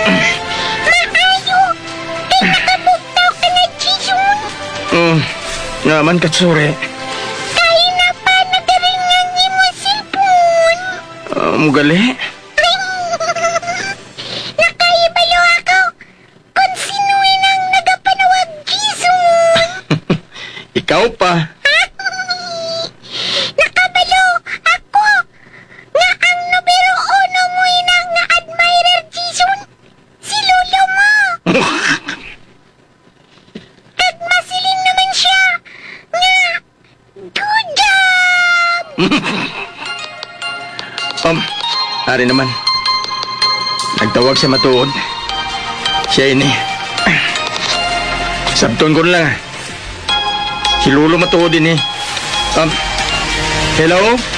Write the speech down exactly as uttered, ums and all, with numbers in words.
Maayo! Kay nakabugtaw ka na, Jason! Hmm, naman katsure. Kaya na pa nagaringan niyo mo cellphone! Uh, mugali? Nakaibalo ako kung sino'y nang nagapanawag, Jason! Ikaw pa. Nakabalo ako nga ang numero uno mo'y nang nga admirer, Jason! Si lolo mo! At masiling naman siya nga good job! Um, ari naman. Nagtawag siya matuod. Siya ini. Sabton ko na lang ah. Si Lolo matuod ini. Um, hello?